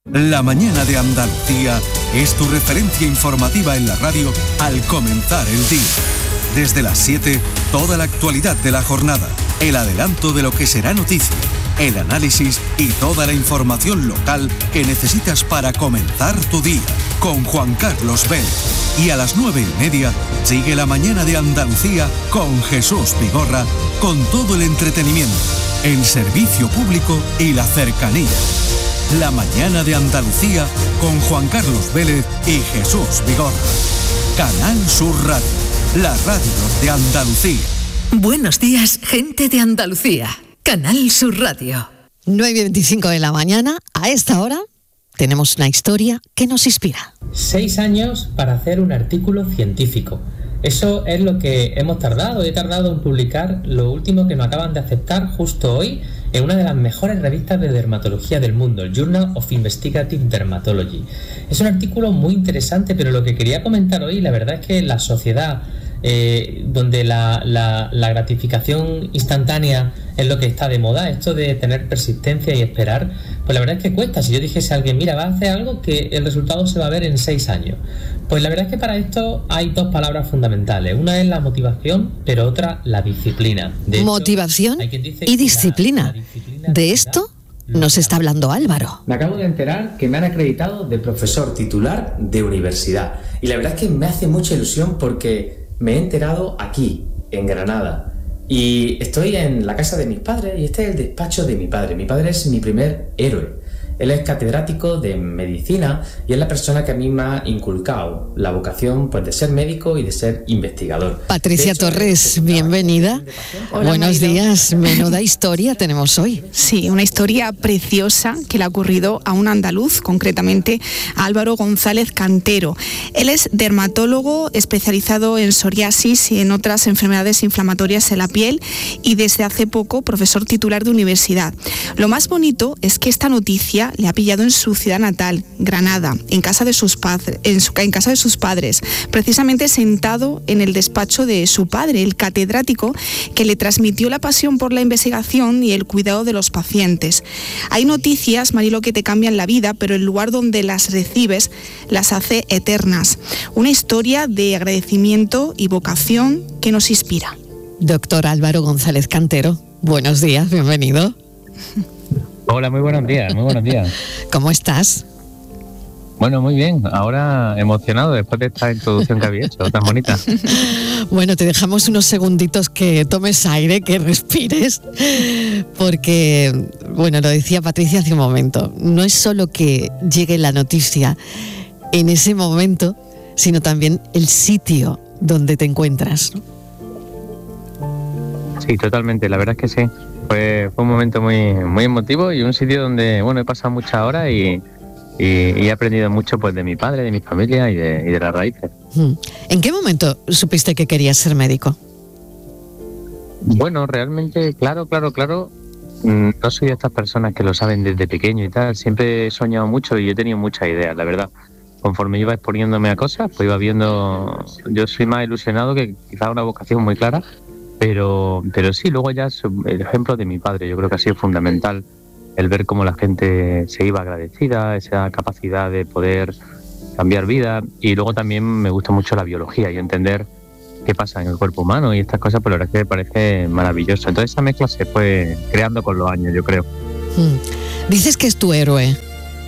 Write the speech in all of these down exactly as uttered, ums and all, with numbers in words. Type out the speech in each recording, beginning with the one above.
La mañana de Andalucía es tu referencia informativa en la radio al comenzar el día. Desde las siete, toda la actualidad de la jornada, el adelanto de lo que será noticia, el análisis y toda la información local que necesitas para comenzar tu día, con Juan Carlos Vélez. Y a las nueve y media, sigue la mañana de Andalucía con Jesús Vigorra, con todo el entretenimiento, el servicio público y la cercanía. La mañana de Andalucía con Juan Carlos Vélez y Jesús Vigorra. Canal Sur Radio, la radio de Andalucía. Buenos días, gente de Andalucía. Canal Sur Radio. nueve y veinticinco de la mañana, a esta hora, tenemos una historia que nos inspira. Seis años para hacer un artículo científico. Eso es lo que hemos tardado. He tardado en publicar lo último que me acaban de aceptar justo hoy en una de las mejores revistas de dermatología del mundo, el Journal of Investigative Dermatology. Es un artículo muy interesante, pero lo que quería comentar hoy, la verdad es que la sociedad eh, donde la, la, la gratificación instantánea es lo que está de moda, esto de tener persistencia y esperar, pues la verdad es que cuesta. Si yo dijese a alguien, mira, va a hacer algo que el resultado se va a ver en seis años, pues la verdad es que para esto hay dos palabras fundamentales. Una es la motivación, pero otra la disciplina. De motivación hecho, y disciplina. La, la disciplina. De esto nos está hablando Álvaro. Me acabo de enterar que me han acreditado de profesor titular de universidad. Y la verdad es que me hace mucha ilusión porque me he enterado aquí, en Granada. Y estoy en la casa de mis padres y este es el despacho de mi padre. Mi padre es mi primer héroe. Él es catedrático de medicina y es la persona que a mí me ha inculcado la vocación, pues, de ser médico y de ser investigador. Patricia hecho, Torres, bienvenida. Hola, buenos Mairo. días. Menuda historia tenemos hoy. Sí, una historia preciosa que le ha ocurrido a un andaluz, concretamente a Álvaro González Cantero. Él es dermatólogo especializado en psoriasis y en otras enfermedades inflamatorias en la piel y desde hace poco profesor titular de universidad. Lo más bonito es que esta noticia le ha pillado en su ciudad natal, Granada, en casa de sus padres, en, su, en casa de sus padres, precisamente sentado en el despacho de su padre, el catedrático, que le transmitió la pasión por la investigación y el cuidado de los pacientes. Hay noticias, Marilo, que te cambian la vida, pero el lugar donde las recibes las hace eternas. Una historia de agradecimiento y vocación que nos inspira. Doctor Álvaro González Cantero, buenos días, bienvenido. Hola, muy buenos días, muy buenos días. ¿Cómo estás? Bueno, muy bien. Ahora emocionado después de esta introducción que había hecho, tan bonita. Bueno, te dejamos unos segunditos que tomes aire, que respires, porque, bueno, lo decía Patricia hace un momento, no es solo que llegue la noticia en ese momento, sino también el sitio donde te encuentras, ¿no? Sí, totalmente, la verdad es que sí. Fue, fue un momento muy, muy emotivo y un sitio donde, bueno, he pasado muchas horas y, y, y he aprendido mucho, pues, de mi padre, de mi familia y de, y de las raíces. ¿En qué momento supiste que querías ser médico? Bueno, realmente, claro, claro, claro, no soy de estas personas que lo saben desde pequeño y tal. Siempre he soñado mucho y he tenido muchas ideas, la verdad. Conforme iba exponiéndome a cosas, pues iba viendo, yo soy más ilusionado que quizás una vocación muy clara. Pero, pero sí, luego ya el ejemplo de mi padre, yo creo que ha sido fundamental el ver cómo la gente se iba agradecida, esa capacidad de poder cambiar vida. Y luego también me gusta mucho la biología y entender qué pasa en el cuerpo humano y estas cosas, pues la verdad es que me parece maravilloso. Entonces esa mezcla se fue creando con los años, yo creo. Hmm. Dices que es tu héroe.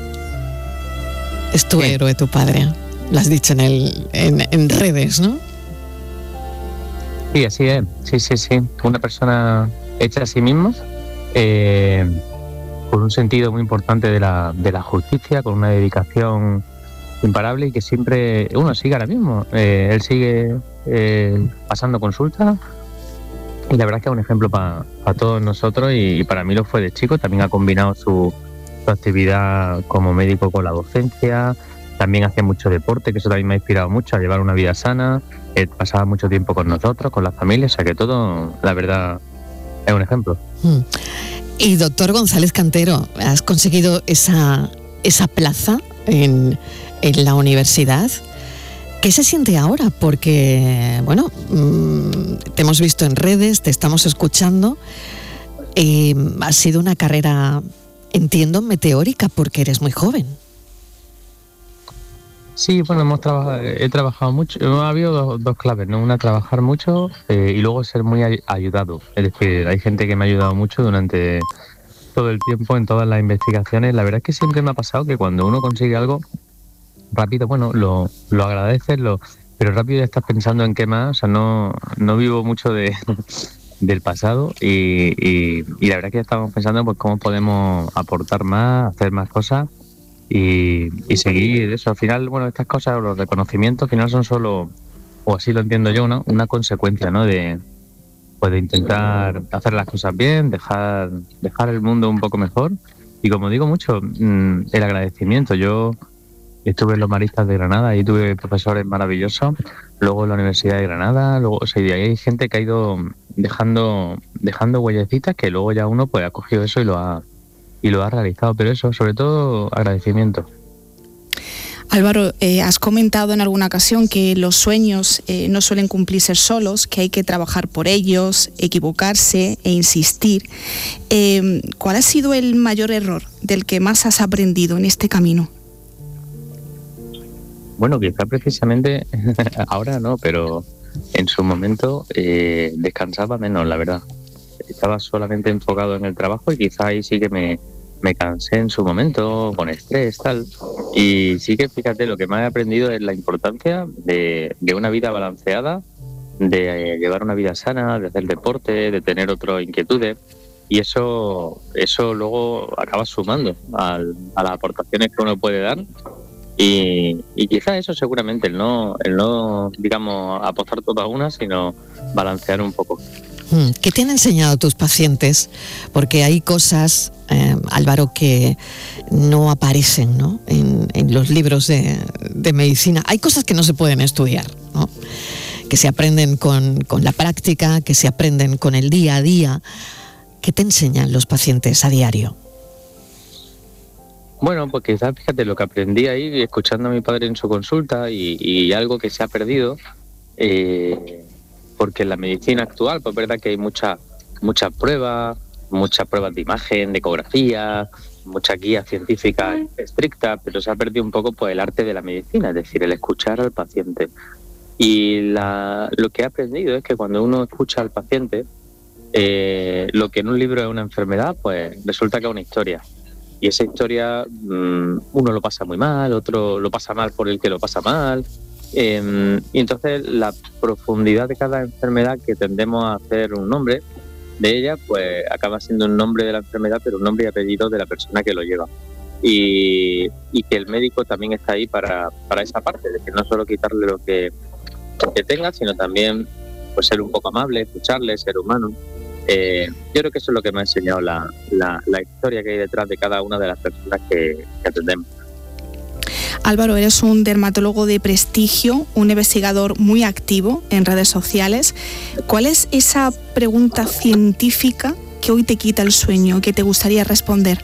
Es tu ¿Qué? héroe, tu padre. Lo has dicho en, el, en, en redes, ¿no? Sí, así es, sí, sí, sí. Una persona hecha a sí misma, eh, con un sentido muy importante de la, de la justicia, con una dedicación imparable y que siempre, uno sigue ahora mismo. Eh, él sigue eh, pasando consultas y la verdad es que es un ejemplo para pa todos nosotros y, y para mí lo fue de chico. También ha combinado su, su actividad como médico con la docencia. También hacía mucho deporte, que eso también me ha inspirado mucho a llevar una vida sana. Eh, pasaba mucho tiempo con nosotros, con la familia, o sea que todo, la verdad, es un ejemplo. Y doctor González Cantero, has conseguido esa, esa plaza en, en la universidad. ¿Qué se siente ahora? Porque, bueno, te hemos visto en redes, te estamos escuchando. Eh, ha sido una carrera, entiendo, meteórica porque eres muy joven. Sí, bueno, hemos trabajado, he trabajado mucho, ha habido dos, dos claves, ¿no? Una, trabajar mucho eh, y luego ser muy ay- ayudado. Es decir, hay gente que me ha ayudado mucho durante todo el tiempo en todas las investigaciones. La verdad es que siempre me ha pasado que cuando uno consigue algo rápido, bueno, lo, lo agradeces, lo, pero rápido ya estás pensando en qué más. O sea, no, no vivo mucho de, del pasado y, y, y la verdad es que ya estamos pensando pues cómo podemos aportar más, hacer más cosas. Y, y seguir eso. Al final, bueno, estas cosas, los reconocimientos, al final son solo, o así lo entiendo yo, ¿no? Una consecuencia, ¿no? De, pues de intentar hacer las cosas bien, dejar, dejar el mundo un poco mejor. Y como digo mucho, mmm, el agradecimiento. Yo estuve en los Maristas de Granada y tuve profesores maravillosos. Luego en la Universidad de Granada, luego, o sea, y ahí hay gente que ha ido dejando, dejando huellecitas que luego ya uno pues ha cogido eso y lo ha y lo ha realizado, pero eso, sobre todo, agradecimiento. Álvaro, eh, has comentado en alguna ocasión que los sueños eh, no suelen cumplirse solos, que hay que trabajar por ellos, equivocarse e insistir. Eh, ¿Cuál ha sido el mayor error del que más has aprendido en este camino? Bueno, quizá precisamente, ahora no, pero en su momento eh, descansaba menos, la verdad. Estaba solamente enfocado en el trabajo y quizá ahí sí que me, me cansé en su momento, con estrés, tal. Y sí que fíjate, lo que más he aprendido es la importancia de, de una vida balanceada, de eh, llevar una vida sana, de hacer deporte, de tener otras inquietudes. Y eso, eso luego acaba sumando al, a las aportaciones que uno puede dar. Y, y quizá eso seguramente, el no, el no, digamos, apostar todo a una, sino balancear un poco. ¿Qué te han enseñado tus pacientes? Porque hay cosas, eh, Álvaro, que no aparecen, ¿no? En, en los libros de, de medicina. Hay cosas que no se pueden estudiar, ¿no? Que se aprenden con, con la práctica, que se aprenden con el día a día. ¿Qué te enseñan los pacientes a diario? Bueno, pues quizás, fíjate, lo que aprendí ahí, escuchando a mi padre en su consulta y, y algo que se ha perdido... Eh, porque en la medicina actual, pues es verdad que hay muchas muchas pruebas, muchas pruebas de imagen, de ecografía, muchas guías científicas estrictas, pero se ha perdido un poco pues el arte de la medicina, es decir, el escuchar al paciente. Y la, lo que he aprendido es que cuando uno escucha al paciente, eh, lo que en un libro es una enfermedad, pues resulta que es una historia. Y esa historia, mmm, uno lo pasa muy mal, otro lo pasa mal por el que lo pasa mal. Eh, y entonces la profundidad de cada enfermedad que tendemos a hacer un nombre de ella, pues acaba siendo un nombre de la enfermedad, pero un nombre y apellido de la persona que lo lleva. Y, y que el médico también está ahí para, para esa parte, de que no solo quitarle lo que, que tenga, sino también pues ser un poco amable, escucharle, ser humano. Eh, yo creo que eso es lo que me ha enseñado la, la, la historia que hay detrás de cada una de las personas que, que atendemos. Álvaro, eres un dermatólogo de prestigio, un investigador muy activo en redes sociales. ¿Cuál es esa pregunta científica que hoy te quita el sueño, que te gustaría responder?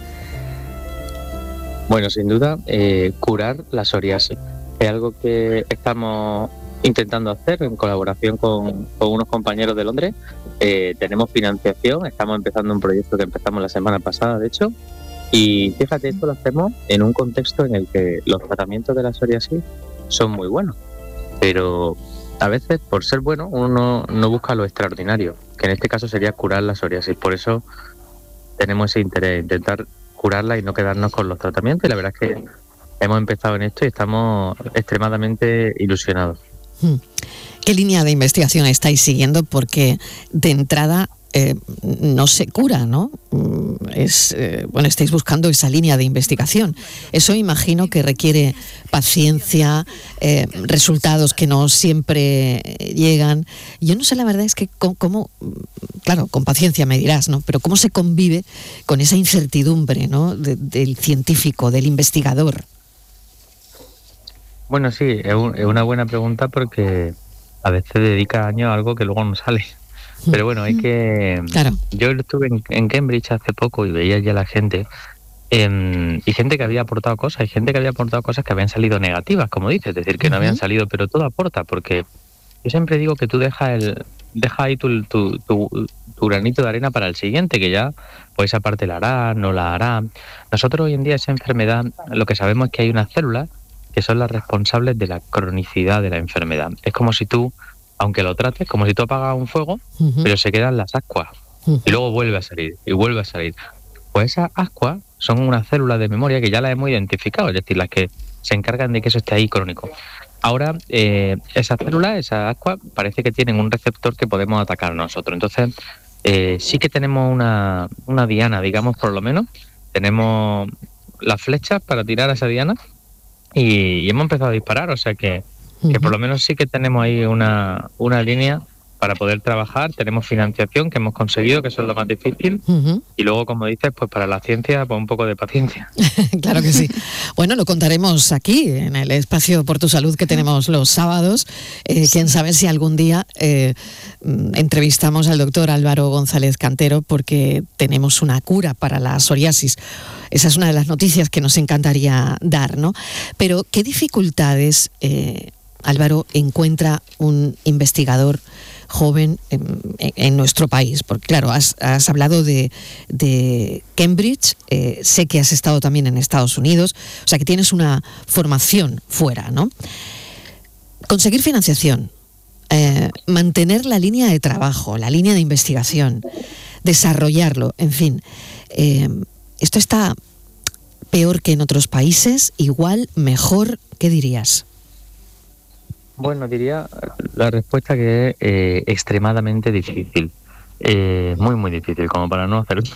Bueno, sin duda, eh, curar la psoriasis. Es algo que estamos intentando hacer en colaboración con, con unos compañeros de Londres. Eh, tenemos financiación, estamos empezando un proyecto que empezamos la semana pasada, de hecho. Y fíjate, esto lo hacemos en un contexto en el que los tratamientos de la psoriasis son muy buenos, pero a veces por ser bueno uno no, no busca lo extraordinario, que en este caso sería curar la psoriasis. Por eso tenemos ese interés, intentar curarla y no quedarnos con los tratamientos, y la verdad es que hemos empezado en esto y estamos extremadamente ilusionados. ¿Qué línea de investigación estáis siguiendo? Porque de entrada Eh, no se cura, ¿no? Es, eh, bueno, estáis buscando esa línea de investigación. Eso imagino que requiere paciencia, eh, resultados que no siempre llegan. Yo no sé, la verdad es que cómo, cómo, claro, con paciencia me dirás, ¿no? Pero cómo se convive con esa incertidumbre, ¿no? De, del científico, del investigador. Bueno, sí, es, un, es una buena pregunta porque a veces dedica años a algo que luego no sale. Pero bueno, hay que... Claro. Yo estuve en, en Cambridge hace poco y veía ya la gente, eh, y gente que había aportado cosas, y gente que había aportado cosas que habían salido negativas, como dices, es decir, que uh-huh. no habían salido, pero todo aporta, porque yo siempre digo que tú dejas el deja ahí tu, tu, tu, tu granito de arena para el siguiente, que ya, pues esa parte la hará, no la hará. Nosotros hoy en día esa enfermedad, lo que sabemos es que hay unas células que son las responsables de la cronicidad de la enfermedad. Es como si tú, aunque lo trates, como si tú apagas un fuego, uh-huh. pero se quedan las ascuas, uh-huh. y luego vuelve a salir, y vuelve a salir. Pues esas ascuas son unas células de memoria que ya las hemos identificado, es decir, las que se encargan de que eso esté ahí crónico. Ahora, eh, esas células, esas ascuas, parece que tienen un receptor que podemos atacar nosotros. Entonces, eh, sí que tenemos una, una diana, digamos, por lo menos. Tenemos las flechas para tirar a esa diana y, y hemos empezado a disparar. O sea que, uh-huh. que por lo menos sí que tenemos ahí una, una línea para poder trabajar. Tenemos financiación que hemos conseguido, que eso es lo más difícil. Uh-huh. Y luego, como dices, pues para la ciencia, pues un poco de paciencia. Claro que sí. Bueno, lo contaremos aquí, en el espacio Por tu Salud que tenemos los sábados. Eh, quién sabe si algún día eh, entrevistamos al doctor Álvaro González Cantero, porque tenemos una cura para la psoriasis. Esa es una de las noticias que nos encantaría dar, ¿no? Pero, ¿qué dificultades, eh, Álvaro, encuentra un investigador joven en, en nuestro país? Porque claro, has, has hablado de, de Cambridge, eh, sé que has estado también en Estados Unidos, o sea que tienes una formación fuera, ¿no? Conseguir financiación, eh, mantener la línea de trabajo, la línea de investigación, desarrollarlo, en fin, eh, ¿esto está peor que en otros países? ¿Igual? ¿Mejor? ¿Qué dirías? Bueno, diría la respuesta que es eh, extremadamente difícil, eh, muy muy difícil, como para no hacerlo.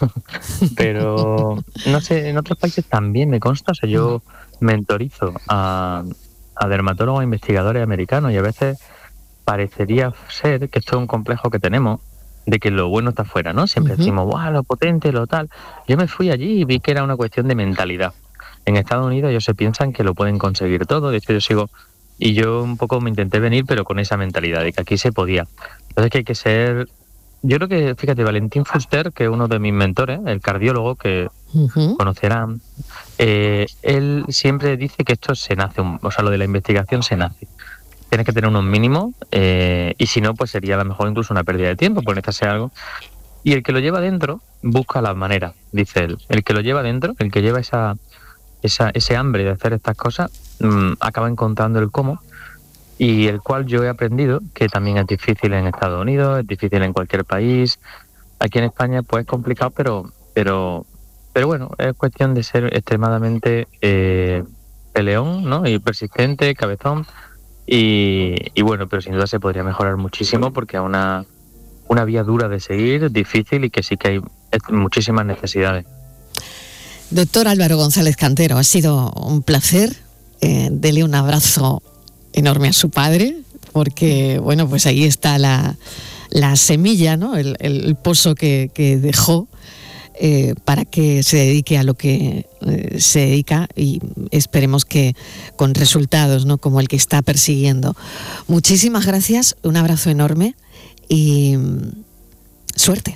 Pero no sé, en otros países también me consta, o sea, yo mentorizo a, a dermatólogos e investigadores americanos y a veces parecería ser que esto es un complejo que tenemos, de que lo bueno está afuera, ¿no? Siempre uh-huh. decimos, ¡guau, lo potente, lo tal! Yo me fui allí y vi que era una cuestión de mentalidad. En Estados Unidos ellos se piensan que lo pueden conseguir todo, de hecho yo sigo... Y yo un poco me intenté venir, pero con esa mentalidad de que aquí se podía. Entonces que hay que ser... Yo creo que, fíjate, Valentín Fuster, que es uno de mis mentores, el cardiólogo que uh-huh. conocerán, eh, él siempre dice que esto se nace, o sea, lo de la investigación se nace. Tienes que tener unos mínimos, eh, y si no, pues sería a lo mejor incluso una pérdida de tiempo, por necesitar algo. Y el que lo lleva dentro busca las maneras, dice él. El que lo lleva dentro, el que lleva esa... Esa, ese hambre de hacer estas cosas, mmm, acaba encontrando el cómo, y el cual yo he aprendido que también es difícil en Estados Unidos, es difícil en cualquier país. Aquí en España pues es complicado, pero pero pero bueno, es cuestión de ser extremadamente eh, peleón, ¿no? Y persistente, cabezón, y, y bueno, pero sin duda se podría mejorar muchísimo, porque es una, una vía dura de seguir, difícil, y que sí que hay muchísimas necesidades. Doctor Álvaro González Cantero, ha sido un placer. Eh, dele un abrazo enorme a su padre, porque bueno, pues ahí está la, la semilla, ¿no? El, el pozo que, que dejó eh, para que se dedique a lo que eh, se dedica, y esperemos que con resultados, ¿no? Como el que está persiguiendo. Muchísimas gracias, un abrazo enorme y suerte.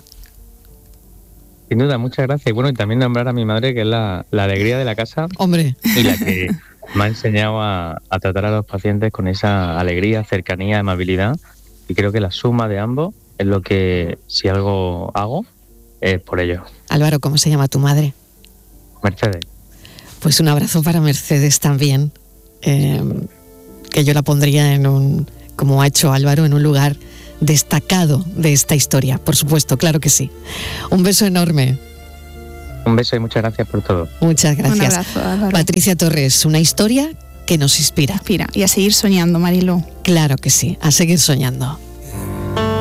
Sin duda, muchas gracias. Y bueno, y también nombrar a mi madre, que es la, la alegría de la casa. Hombre. Y la que me ha enseñado a, a tratar a los pacientes con esa alegría, cercanía, amabilidad. Y creo que la suma de ambos es lo que, si algo hago, es por ello. Álvaro, ¿cómo se llama tu madre? Mercedes. Pues un abrazo para Mercedes también. Eh, que yo la pondría en un, como ha hecho Álvaro, en un lugar destacado de esta historia, por supuesto, claro que sí. Un beso enorme. Un beso y muchas gracias por todo. Muchas gracias. Un abrazo, Álvaro. Patricia Torres, una historia que nos inspira. Inspira. Y a seguir soñando, Mariló. Claro que sí, a seguir soñando.